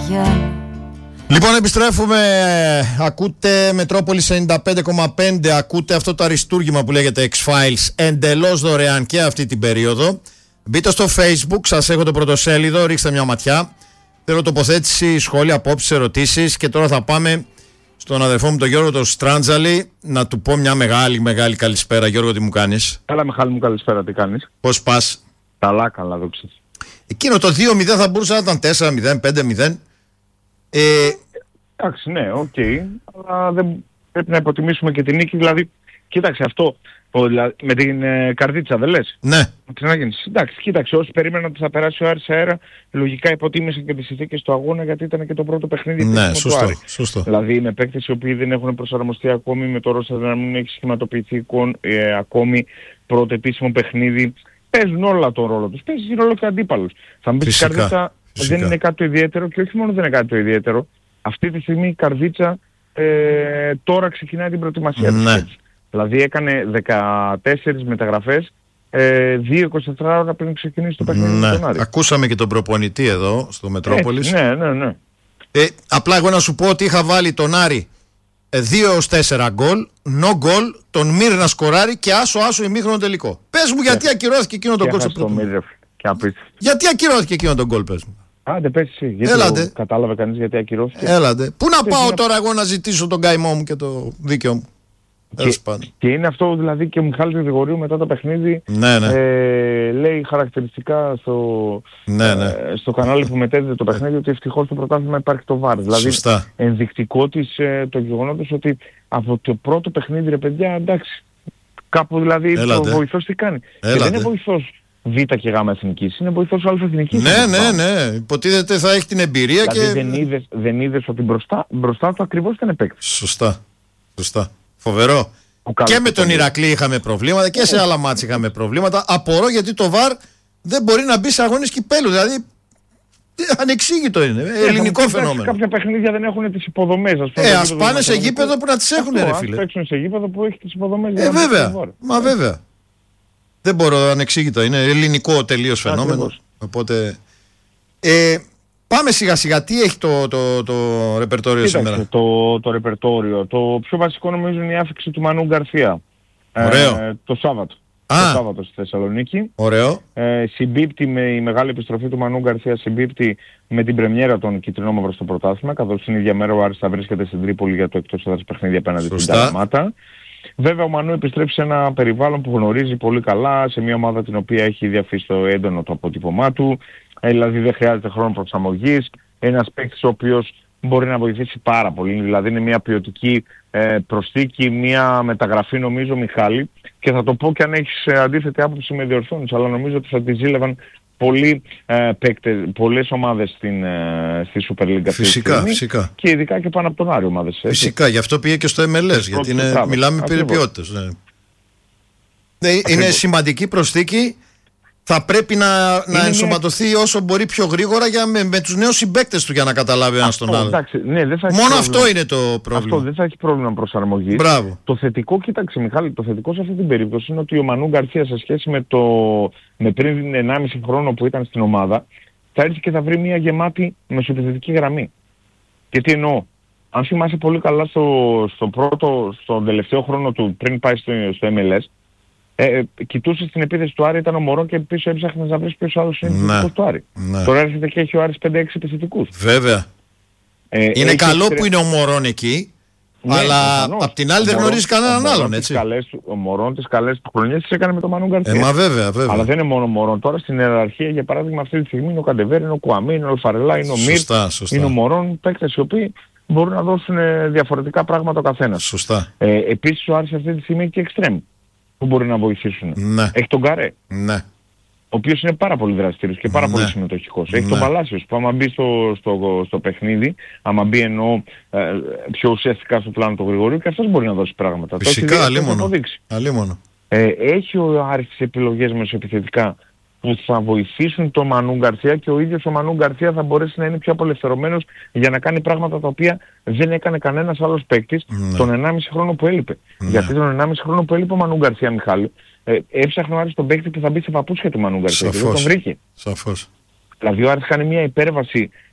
Λοιπόν, επιστρέφουμε. Ακούτε Μετρόπολης 95,5. Ακούτε αυτό το αριστούργημα που λέγεται X-Files εντελώς δωρεάν και αυτή την περίοδο. Μπείτε στο Facebook, σας έχω το πρωτοσέλιδο, ρίξτε μια ματιά. Θέλω τοποθέτηση, σχόλια, απόψεις, ερωτήσεις. Και τώρα θα πάμε στον αδερφό μου τον Γιώργο τον Στράντζαλη να του πω μια μεγάλη καλησπέρα. Γιώργο, τι μου κάνεις? Καλά, Μιχάλη μου, καλησπέρα, τι κάνεις? Πώς πας? Καλά, δόξα. Εκείνο το 2-0 θα μπορούσε να ήταν 4-0, 5-0. Εντάξει, ναι, οκ. Αλλά δεν πρέπει να υποτιμήσουμε και την νίκη. Δηλαδή, κοίταξε αυτό. Με την καρδίτσα, δεν λες? Ναι. Εντάξει, κοίταξε. Όσοι περίμεναν ότι θα περάσει ο Άρης αέρα, λογικά υποτίμησαν και τις συνθήκες του αγώνα, γιατί ήταν και το πρώτο παιχνίδι. Ναι, σωστό. Δηλαδή, με παίκτες οι οποίοι δεν έχουν προσαρμοστεί ακόμη, με το Ρώστα να μην έχει σχηματοποιηθεί ακόμη πρώτο επίσημο παιχνίδι. Παίζουν όλα τον ρόλο τους. Παίζει ρόλο και αντίπαλος. Θα μου πεις, η καρδίτσα δεν είναι κάτι το ιδιαίτερο, και όχι μόνο δεν είναι κάτι το ιδιαίτερο. Αυτή τη στιγμή η καρδίτσα τώρα ξεκινάει την προετοιμασία της. Δηλαδή έκανε 14 μεταγραφές 2-24 ώρα πριν ξεκινήσει το παιχνίδι με τον Άρη. Ακούσαμε και τον προπονητή εδώ στο Μετρόπολης. Ναι. Απλά εγώ να σου πω ότι είχα βάλει τον Άρη 2-4 γκολ, no goal, τον Μύρ να σκοράρει και άσο ημίχρονο τελικό. Πες μου γιατί ακυρώθηκε εκείνο τον γκολ στο πρώτο. Γιατί ακυρώθηκε εκείνο τον γκολ, πες μου? Άντε, πες εσύ. Γιατί κατάλαβε κανείς γιατί ακυρώθηκε? Έλατε. Πού να πάω τώρα εγώ να ζητήσω τον καημό μου και το δίκαιο μου? Και είναι αυτό δηλαδή, και ο Μιχάλης Γρηγορίου μετά το παιχνίδι λέει χαρακτηριστικά στο κανάλι που μετέδιδε το παιχνίδι ότι ευτυχώς στο πρωτάθλημα υπάρχει το VAR. Δηλαδή ενδεικτικό της το γεγονότος ότι από το πρώτο παιχνίδι, ρε παιδιά, εντάξει, κάπου δηλαδή ο βοηθός τι κάνει? Και δεν είναι βοηθός Β και Γ εθνικής, είναι βοηθός Α εθνικής. Ναι. Υποτίθεται θα έχει την εμπειρία δηλαδή και... δεν είδες ότι μπροστά του ακριβώς ήταν παίκτης. Σωστά. Φοβερό. Και με τον Ηρακλή είχαμε προβλήματα και σε άλλα μάτς είχαμε προβλήματα. Απορώ γιατί το VAR δεν μπορεί να μπει σε αγώνες κυπέλου. Δηλαδή ανεξήγητο είναι. Ελληνικό φαινόμενο. Κάποια παιχνίδια δεν έχουν τις υποδομές. Ας πάνε σε γήπεδο που να τις έχουν, ρε φίλε. Ας παίξουν σε γήπεδο που έχει τις υποδομές. Βέβαια. Δεν μπορώ, ανεξήγητο. Είναι ελληνικό τελείως φαινόμενο. Οπότε... Πάμε σιγά σιγά. Τι έχει το ρεπερτόριο σήμερα? Το ρεπερτόριο. Το πιο βασικό νομίζω είναι η άφηξη του Μανού Γκαρσία. Ωραίο. Το Σάββατο στη Θεσσαλονίκη. Ωραίο. Συμπίπτει με η μεγάλη επιστροφή του Μανού Γκαρσία, συμπίπτει με την πρεμιέρα των Κιτρινόμαυρων στο πρωτάθλημα, καθώς την ίδια μέρα ο Άρης θα βρίσκεται στην Τρίπολη για το εκτός έδρας παιχνίδι απέναντι στην Καλαμάτα. Βέβαια ο Μανού επιστρέφει σε ένα περιβάλλον που γνωρίζει πολύ καλά, σε μια ομάδα την οποία έχει ήδη αφήσει το έντονο το αποτύπωμά του. Δηλαδή δεν χρειάζεται χρόνο προσαρμογής. Ένας παίκτης ο οποίος μπορεί να βοηθήσει πάρα πολύ. Δηλαδή είναι μια ποιοτική προσθήκη, μια μεταγραφή νομίζω, Μιχάλη. Και θα το πω και αν έχεις αντίθετη άποψη με διορθώνεις, αλλά νομίζω ότι θα τη ζήλευαν πολλοί παίκτες, πολλές ομάδες στη Super League. Φυσικά. Και ειδικά και πάνω από τον Άρη ομάδες. Φυσικά, γι' αυτό πήγε και στο MLS, γιατί μιλάμε περί ποιότητας. Είναι σημαντική προσθήκη. Θα πρέπει να ενσωματωθεί όσο μπορεί πιο γρήγορα με τους νέους συμπαίκτες του για να καταλάβει ένας τον άλλο. Μόνο αυτό είναι το πρόβλημα. Αυτό δεν θα έχει πρόβλημα προσαρμογής. Μπράβο. Το θετικό, κοίταξε Μιχάλη, το θετικό σε αυτή την περίπτωση είναι ότι ο Μανού Γκαρσία σε σχέση με πριν 1,5 χρόνο που ήταν στην ομάδα, θα έρθει και θα βρει μια γεμάτη μεσοεπιθετική γραμμή. Και τι εννοώ? Αν θυμάσαι πολύ καλά στον τελευταίο χρόνο του πριν πάει στο MLS, κοιτούσε στην επίθεση του Άρη, ήταν ο Μωρόν και πίσω έψαχνες να βρεις ποιος άλλος είναι επιθετικός του Άρη. Τώρα έρχεται και έχει ο Άρης 5-6 επιθετικούς. Βέβαια. Είναι καλό που είναι ο Μωρόν εκεί, αλλά απ' την άλλη δεν γνωρίζει κανέναν άλλον, έτσι. Ο Μωρόν τις καλές του χρονιές τις έκανε με τον Μανού Γκαρσία. Μα βέβαια. Αλλά δεν είναι μόνο ο Μωρόν. Τώρα στην ιεραρχία, για παράδειγμα, αυτή τη στιγμή είναι ο Καντεβέρ, είναι ο Κουαμί, είναι ο Φαρελά, είναι ο Μύρ, είναι ο Μωρόν, παίκτες οι οποίοι μπορούν να δώσουν διαφορετικά πράγματα ο καθένας. Σωστά. Επίσης ο Άρης αυτή τη στιγμή έχει και εξτρέμ που μπορεί να βοηθήσουν. Ναι. Έχει τον Καρέ. Ναι. Ο οποίος είναι πάρα πολύ δραστήριος και πάρα πολύ συμμετοχικός. Έχει τον Παλάσιος που άμα μπει στο παιχνίδι, άμα μπει εννοώ πιο ουσιαστικά στο πλάνο του Γρηγορίου, και αυτός μπορεί να δώσει πράγματα. Φυσικά, αλίμονο. Έχει ο Άρης τις επιλογές μεσοεπιθετικά που θα βοηθήσουν τον Μανού Γκαρσία, και ο ίδιος ο Μανού Γκαρσία θα μπορέσει να είναι πιο απελευθερωμένος για να κάνει πράγματα τα οποία δεν έκανε κανένας άλλος παίκτης τον 1,5 χρόνο που έλειπε. Γιατί τον 1,5 χρόνο που έλειπε ο Μανού Γκαρσία, Μιχάλη, έψαχνε ο Άρης τον παίκτη που θα μπει σε παπούτσια του Μανού Γκαρσία και δεν τον βρήκε. Σαφώς. Δηλαδή ο Άρης κάνει μια υπέρβαση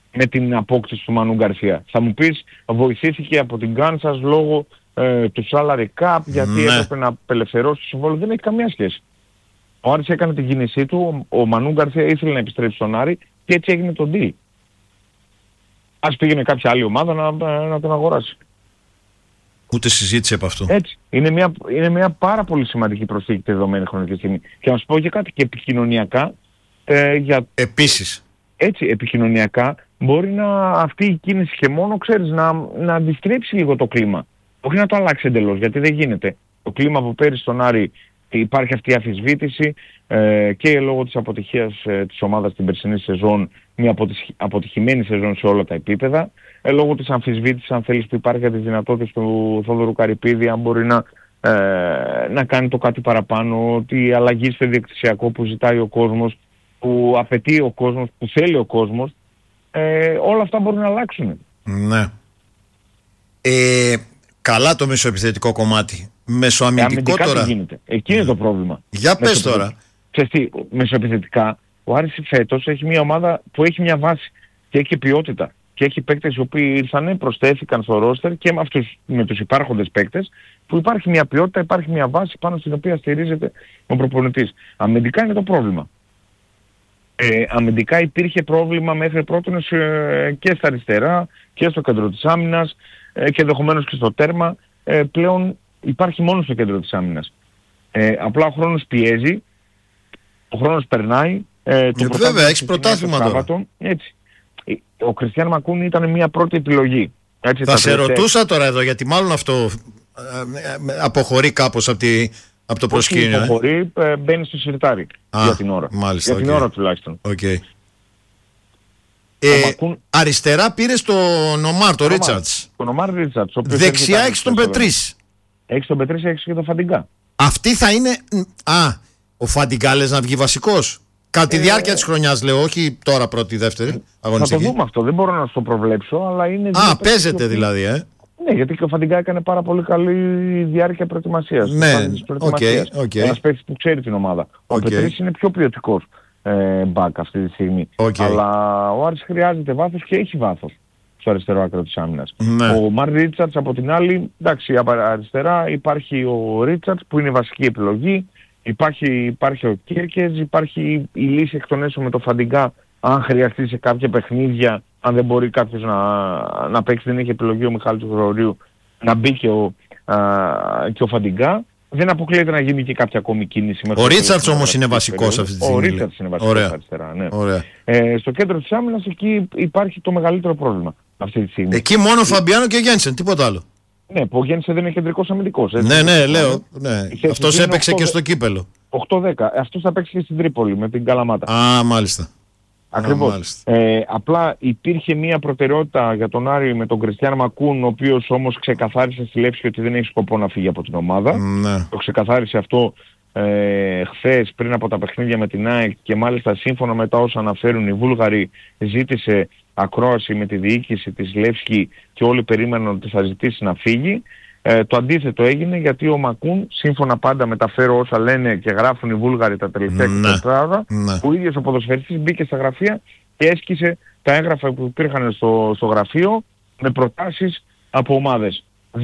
με την απόκτηση του Μανού Γκαρσία. Θα μου πεις, βοηθήθηκε από την Κάνσας λόγω του salary cap, γιατί έπρεπε να απελευθερώσει το συμβόλαιο. Δεν έχει καμία σχέση. Ο Άρης έκανε την κίνησή του, ο Μανού Γκαρσία ήθελε να επιστρέψει στον Άρη και έτσι έγινε το deal. Ας πήγαινε κάποια άλλη ομάδα να τον αγοράσει. Ούτε συζήτηση από αυτό. Έτσι. Είναι μια πάρα πολύ σημαντική προσθήκη τη δεδομένη χρονική στιγμή. Και να σου πω και κάτι και επικοινωνιακά. Επίσης. Έτσι, επικοινωνιακά μπορεί αυτή η κίνηση και μόνο, ξέρεις, να αντιστρέψει λίγο το κλίμα. Όχι να το αλλάξει εντελώς, γιατί δεν γίνεται. Το κλίμα από πέρυσι στον Άρη υπάρχει αυτή η αμφισβήτηση και λόγω της αποτυχίας της ομάδας την περσινή σεζόν, μια αποτυχημένη σεζόν σε όλα τα επίπεδα, λόγω της αμφισβήτησης, αν θέλεις, που υπάρχει για τις δυνατότητες του Θόδωρου Καρυπίδη, αν μπορεί να κάνει το κάτι παραπάνω, ότι αλλαγή στο διεκτησιακό που ζητάει ο κόσμος, που απαιτεί ο κόσμος, που θέλει ο κόσμος, όλα αυτά μπορούν να αλλάξουν. Ναι. Καλά το μεσοεπιθετικό κομμάτι. Μεσοαμυντικό τώρα. Τι γίνεται. Εκεί είναι το πρόβλημα. Για πες τώρα. Ξέρεις τι, μεσοεπιθετικά, ο Άρης φέτος έχει μια ομάδα που έχει μια βάση και έχει ποιότητα. Και έχει παίκτες οι οποίοι ήρθαν, προσθέθηκαν στο ρόστερ και με τους υπάρχοντες παίκτες, που υπάρχει μια ποιότητα, υπάρχει μια βάση πάνω στην οποία στηρίζεται ο προπονητής. Αμυντικά είναι το πρόβλημα. Αμυντικά υπήρχε πρόβλημα μέχρι πρότινος και στα αριστερά και στο κέντρο της άμυνας και ενδεχομένως και στο τέρμα. Πλέον υπάρχει μόνο στο κέντρο της άμυνας. Απλά ο χρόνος πιέζει, ο χρόνος περνάει. Βέβαια, έχεις πρωτάθλημα τώρα. Έτσι. Ο Κριστιαν Μακούν ήταν μια πρώτη επιλογή. Έτσι, θα σε ρωτούσα τώρα εδώ, γιατί μάλλον αυτό αποχωρεί κάπως από το προσκήνιο. Αποχωρεί, μπαίνει στο σιρτάρι για την ώρα. Μάλιστα, για την ώρα τουλάχιστον. Okay. Αριστερά πήρες τον Ομάρ, τον Ρίτσαρτς. Τον Ομάρ Ρίτσαρτς. Δεξιά έχεις τον Πετρίς. Έχεις τον Πετρίς, έχεις και τον Φαντιγκά. Αυτή θα είναι... ο Φαντιγκά λες να βγει βασικός. Κατά τη διάρκεια της χρονιάς λέω, όχι τώρα πρώτη, δεύτερη αγωνιστική. Θα το δούμε αυτό, δεν μπορώ να σου το προβλέψω, αλλά είναι... παίζεται δηλαδή, Ναι, γιατί και ο Φαντιγκά έκανε πάρα πολύ καλή διάρκεια προετοιμασίας. Ναι, Ένας παίκτης που ξέρει την ομάδα. Ο Πετρίς είναι πιο ποιοτικός μπακ αυτή τη στιγμή. Αλλά ο Άρης χρειάζεται βάθος και έχει βάθος στο αριστερό άκρο της άμυνας. Ναι. Ο Μαρ Ρίτσαρτς από την άλλη, εντάξει, αριστερά υπάρχει ο Ρίτσαρτς που είναι η βασική επιλογή. Υπάρχει ο Κίρκες, υπάρχει η λύση εκ των έσω με το Φαντιγκά, αν χρειαστεί σε κάποια παιχνίδια, αν δεν μπορεί κάποιος να παίξει, δεν έχει επιλογή ο Μιχάλης του Γρηγορίου, να μπει και ο Φαντιγκά. Δεν αποκλείεται να γίνει και κάποια ακόμη κίνηση. Ο Ρίτσαρτς όμως είναι βασικός αυτή τη στιγμή. Ο Ρίτσαρτς είναι βασικός αριστερά, ναι. Στο κέντρο της άμυνας εκεί υπάρχει το μεγαλύτερο πρόβλημα αυτή τη στιγμή. Εκεί μόνο Φαμπιάνο και Γένσεν, τίποτα άλλο. Ναι, που ο Γέννησε δεν είναι κεντρικός αμυντικός. Ναι, λέω. Ναι. Αυτός έπαιξε και στο κύπελο. 8-10. Αυτός θα παίξει και στην Τρίπολη με την Καλαμάτα. Μάλιστα. Ακριβώς. Απλά υπήρχε μια προτεραιότητα για τον Άρη με τον Κριστιαν Μακούν, ο οποίος όμως ξεκαθάρισε στη Λέψη ότι δεν έχει σκοπό να φύγει από την ομάδα. Ναι. Το ξεκαθάρισε αυτό χθες πριν από τα παιχνίδια με την ΑΕΚ και μάλιστα σύμφωνα με τα όσα αναφέρουν οι Βούλγαροι ζήτησε ακρόαση με τη διοίκηση της Λεύσκη και όλοι περίμεναν ότι θα ζητήσει να φύγει. Το αντίθετο έγινε γιατί ο Μακούν, σύμφωνα πάντα μεταφέρω όσα λένε και γράφουν οι Βούλγαροι τα τελευταία 24 ώρα, ο ίδιος ο ποδοσφαιριστής μπήκε στα γραφεία και έσκησε τα έγγραφα που υπήρχαν στο γραφείο με προτάσεις από ομάδες.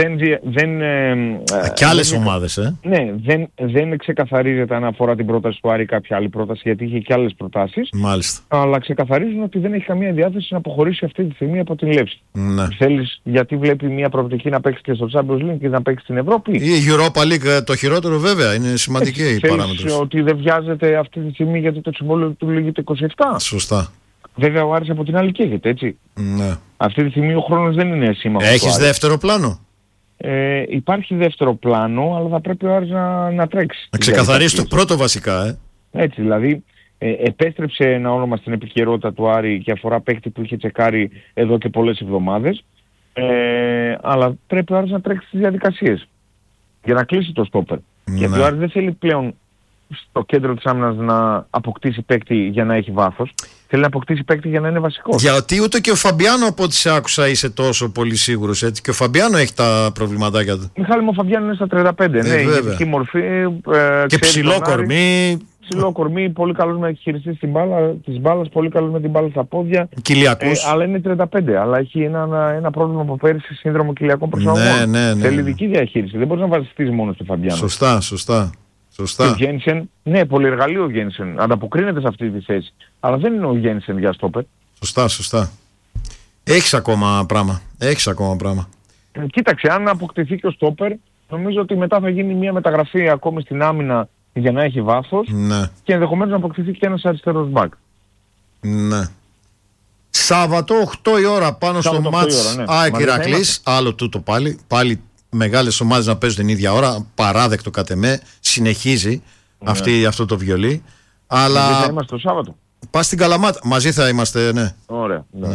Και άλλες ομάδες, Ναι, δεν ξεκαθαρίζεται αν αφορά την πρόταση του Άρη κάποια άλλη πρόταση, γιατί είχε και άλλες προτάσεις. Μάλιστα. Αλλά ξεκαθαρίζουν ότι δεν έχει καμία διάθεση να αποχωρήσει αυτή τη στιγμή από την Λεύση. Ναι. Θέλεις, γιατί βλέπει μια προοπτική να παίξει και στο Champions League και να παίξει στην Ευρώπη. Η Europa League το χειρότερο βέβαια, είναι σημαντική η παράμετρος. Θέλεις ότι δεν βιάζεται αυτή τη στιγμή γιατί το συμβόλαιο του λύγεται 27. Σωστά. Βέβαια ο Άρης από την άλλη καίγεται, έτσι. Ναι. Αυτή τη στιγμή ο χρόνος δεν είναι σύμμαχος. Έχεις δεύτερο πλάνο? Υπάρχει δεύτερο πλάνο, αλλά θα πρέπει ο Άρης να τρέξει. Να ξεκαθαρίσει το πρώτο βασικά, Έτσι, δηλαδή επέστρεψε ένα όνομα στην επικαιρότητα του Άρη και αφορά παίκτη που είχε τσεκάρει εδώ και πολλές εβδομάδες. Αλλά πρέπει ο Άρης να τρέξει τις διαδικασίες για να κλείσει το στόπερ. Ναι. Γιατί ο Άρης δεν θέλει πλέον στο κέντρο της άμυνας να αποκτήσει παίκτη για να έχει βάθος. Θέλει να αποκτήσει παίκτη για να είναι βασικός. Γιατί ούτε και ο Φαμπιάνο, από ό,τι σε άκουσα, είσαι τόσο πολύ σίγουρος, έτσι. Και ο Φαμπιάνο έχει τα προβληματάκια του. Μιχάλη μου, ο Φαμπιάνο είναι στα 35. Ναι, η γενική μορφή. Και ψηλό κορμί. ψηλό κορμί, πολύ καλός με χειριστή της μπάλας, πολύ καλός με την μπάλα στα πόδια. Κοιλιακούς. Αλλά είναι 35, αλλά έχει ένα πρόβλημα από πέρυσι, σύνδρομο κοιλιακών προσαρμογών. Ναι. Θέλει δική διαχείριση. Δεν μπορείς να βασιστείς μόνο στο Φαμπιάνο. Σωστά. Και ο Γένσεν, ναι, πολυεργαλείο ο Γένσεν. Ανταποκρίνεται σε αυτή τη θέση. Αλλά δεν είναι ο Γένσεν για στόπερ. Σωστά. Έχεις ακόμα πράγμα. Κοίταξε, αν αποκτηθεί και ο στόπερ, νομίζω ότι μετά θα γίνει μια μεταγραφή ακόμη στην άμυνα για να έχει βάθος. Ναι. Και ενδεχομένως να αποκτηθεί και ένας αριστερός μπακ. Ναι. Σάββατο 8 η ώρα πάνω στο μάτς ΑΕΚ Ηρακλής. Άλλο τούτο πάλι. Πάλι μεγάλες ομάδες να παίζουν την ίδια ώρα. Παράδεκτο κατ' εμέ. Συνεχίζει αυτό το βιολί. Αλλά δεν θα είμαστε το Σάββατο. Πας στην Καλαμάτα. Μαζί θα είμαστε, ναι. Ωραία. Ναι.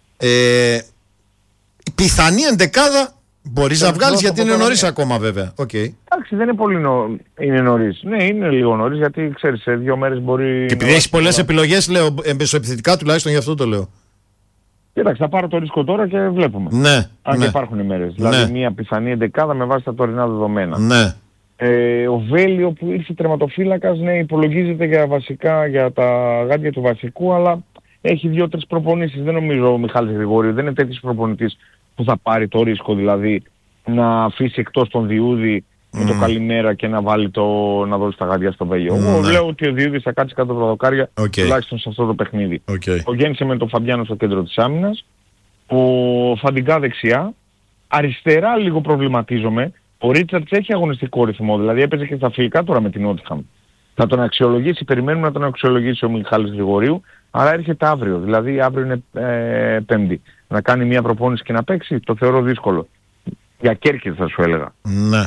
Πιθανή εντεκάδα μπορείς να βγάλεις, γιατί είναι νωρίς ακόμα βέβαια. Εντάξει, δεν είναι πολύ είναι νωρίς. Ναι, είναι λίγο νωρίς, γιατί ξέρεις, σε 2 μέρες μπορεί. Και επειδή έχεις πολλές επιλογές, λέω, μεσοεπιθετικά τουλάχιστον, γι' αυτό το λέω. Κοίταξε, θα πάρω το ρίσκο τώρα και βλέπουμε. Ναι. Αν και υπάρχουν ημέρες. Δηλαδή, μια πιθανή εντεκάδα με βάση τα τωρινά δεδομένα. Ναι. Ο Βέλιο που ήρθε τερματοφύλακας, ναι, υπολογίζεται για τα γάντια του βασικού, αλλά έχει 2-3 προπονήσεις. Δεν νομίζω ο Μιχάλης Γρηγόριου, δεν είναι τέτοιος προπονητής που θα πάρει το ρίσκο, δηλαδή να αφήσει εκτός τον Διούδη με το καλημέρα και να δώσει τα γάντια στο Βέλιο. Εγώ λέω ότι ο Διούδης θα κάτσει κάτω από τα δοκάρια, τουλάχιστον σε αυτό το παιχνίδι. Ο Γέννησε με τον Φαμπιάνο στο κέντρο της άμυνας, ο Φαντιγκά δεξιά, αριστερά λίγο προβληματίζομαι. Ο Ρίτσαρτς έχει αγωνιστικό ρυθμό, δηλαδή έπαιζε και στα φιλικά τώρα με την Νότιχαμ. Θα τον αξιολογήσει, περιμένουμε να τον αξιολογήσει ο Μιχάλης Γρηγορίου, άρα έρχεται αύριο, δηλαδή αύριο είναι Πέμπτη. Να κάνει μια προπόνηση και να παίξει, το θεωρώ δύσκολο. Για Κέρκυρ θα σου έλεγα. Ναι.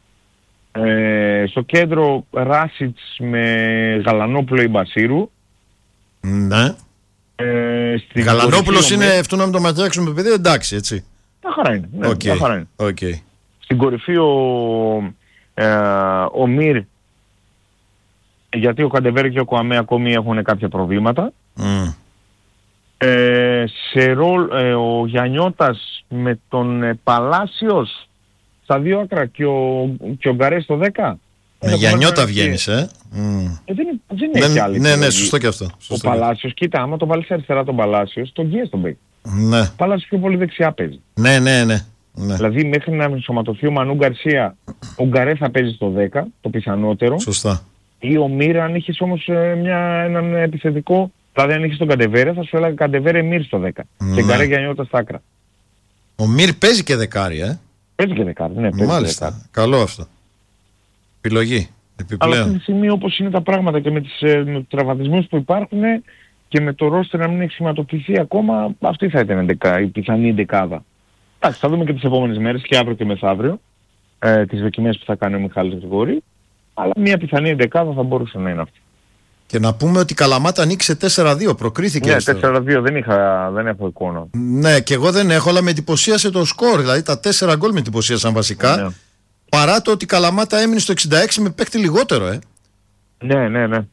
Στο κέντρο Ράσιτς με Γαλανόπουλο ή Μπασίρου. Ναι. Γαλανόπουλος είναι αυτό να μην το ματιάξουμε, παιδί, εντάξει, έτσι. Τα χαρά είναι. Ναι, τα χαρά είναι. Στην κορυφή ο Μυρ, γιατί ο Καντεβέρ και ο Κοαμέ ακόμη έχουν κάποια προβλήματα. Σε ρολ ο Γιαννιώτας με τον Παλάσιος στα 2 άκρα και ο Γκαρέ στο 10. Με Γιαννιώτα βγαίνεις, δεν έχει άλλη. Ναι, σωστό και αυτό. Ο Παλάσιος, κοίτα, άμα τον βάλεις αριστερά τον Παλάσιος, τον γκέει στον Μπέκ. Ναι. Ο Παλάσιος πιο πολύ δεξιά παίζει. Ναι. Δηλαδή μέχρι να ενσωματωθεί ο Μανού Γκαρσία, ο Γκαρέ θα παίζει στο 10, το πιθανότερο. Σωστά. Ή ο Μύρα, αν είχες όμως έναν επιθετικό, δηλαδή αν είχες τον Καντεβέρε, θα σου έλεγα Καντεβέρε Μύρ στο 10. Και Γκαρέ Γιαννιώτα στα άκρα. Ο Μύρ παίζει και δεκάρι, Παίζει και δεκάρι, ναι. Μάλιστα. Δεκάρι. Καλό αυτό. Επιλογή. Επιπλέον. Αλλά αυτή τη στιγμή όπως είναι τα πράγματα και με τους τραυματισμούς που υπάρχουν και με το ρόστερ να μην έχει σηματοποιηθεί ακόμα, αυτή θα ήταν η πιθανή εντεκάδα. Εντάξει, θα δούμε και τις επόμενες μέρες και αύριο και μεθαύριο τις δοκιμές που θα κάνει ο Μιχάλης Γρηγόρη, αλλά μια πιθανή εντεκάδα θα μπορούσε να είναι αυτή. Και να πούμε ότι η Καλαμάτα ανοίξε 4-2, προκρίθηκε. Ναι, 4-2, δεν έχω εικόνα. Ναι, και εγώ δεν έχω, αλλά με εντυπωσίασε το σκορ, δηλαδή τα 4 γκολ με εντυπωσίασαν βασικά. Ναι. Παρά το ότι η Καλαμάτα έμεινε στο 66 με παίκτη λιγότερο, Ναι.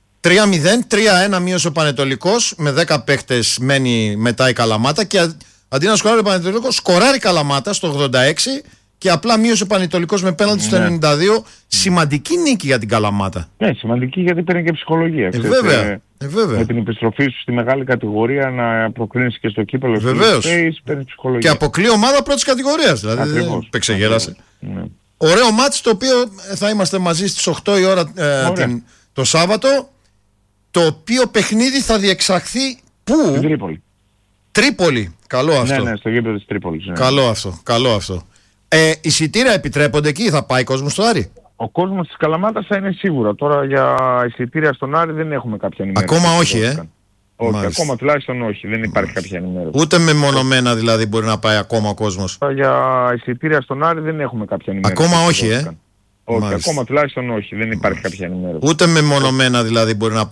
3-0, 3-1 μείωσε ο Πανετολικός, με 10 παίκτες μένει μετά η Καλαμάτα και αντί να σκοράρει ο Πανετολικός, σκοράρει η Καλαμάτα στο 86 και απλά μείωσε ο Πανετολικός με πέναλτι στο 92. Σημαντική νίκη για την Καλαμάτα. Ναι, σημαντική γιατί παίρνει και ψυχολογία. Βέβαια. Με την επιστροφή σου στη μεγάλη κατηγορία να προκρίνεις και στο κύπελλο. Βεβαίως. Παίρνει ψυχολογία. Και αποκλεί ομάδα πρώτης κατηγορίας. Δηλαδή δεν ξεγέλασε. Ναι. Ωραίο μάτς, το οποίο θα είμαστε μαζί στις 8 η ώρα το Σάββατο. Το οποίο παιχνίδι θα διεξαχθεί πού? Στην Τρίπολη. Τρίπολη. Καλό αυτό. Ναι, στο γήπεδο της Τρίπολης. Ναι. Καλό αυτό. Εισιτήρια επιτρέπονται εκεί, θα πάει κόσμος στο Άρη? Ο κόσμος της Καλαμάτας θα είναι σίγουρα. Τώρα για εισιτήρια στον Άρη δεν έχουμε κάποια ενημέρωση. Ακόμα όχι, Όχι, ακόμα τουλάχιστον όχι. Δεν υπάρχει κάποια ενημέρωση. Ούτε μεμονωμένα δηλαδή μπορεί να πάει ακόμα ο κόσμος. Για εισιτήρια στον Άρη δεν έχουμε κάποια ενημέρωση. Ακόμα όχι, Όχι, ακόμα τουλάχιστον όχι. Δεν υπάρχει κάποια ενημέρωση. Ούτε μεμονωμένα δηλαδή μπορεί να